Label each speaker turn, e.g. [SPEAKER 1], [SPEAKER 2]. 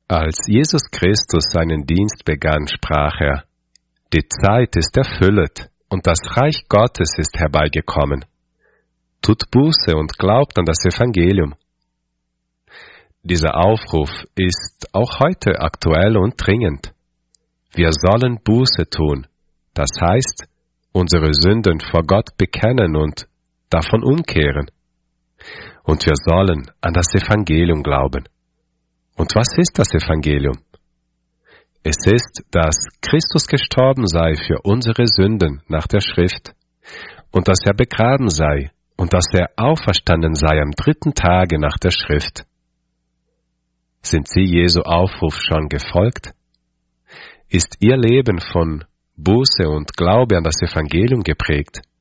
[SPEAKER 1] Als Jesus Christus seinen Dienst begann, sprach er: Die Zeit ist erfüllet und das Reich Gottes ist herbeigekommen. Tut Buße und glaubt an das Evangelium. Dieser Aufruf ist auch heute aktuell und dringend. Wir sollen Buße tun, das heißt, unsere Sünden vor Gott bekennen und davon umkehren. Und wir sollen an das Evangelium glauben. Und was ist das Evangelium? Es ist, dass Christus gestorben sei für unsere Sünden nach der Schrift und dass er begraben sei und dass er auferstanden sei am 3. Tage nach der Schrift. Sind Sie Jesu Aufruf schon gefolgt? Ist Ihr Leben von Buße und Glaube an das Evangelium geprägt?